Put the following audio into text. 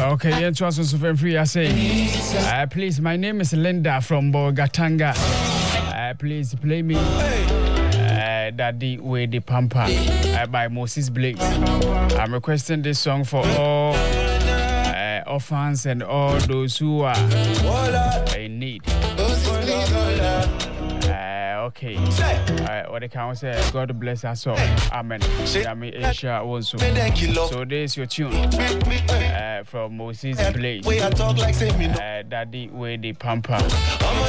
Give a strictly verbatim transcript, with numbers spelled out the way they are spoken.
Okay, yeah, to us also free. I say, uh, please, my name is Linda from Bogatanga. Uh, please play me uh, Daddy Way the Pampa uh, by Moses Blake. I'm requesting this song for all uh, orphans and all those who are in need. Uh, okay. Uh, what the count say? God bless us all. Amen. So this is your tune uh, from Moses Blake. Uh, Daddy Way the Pampa.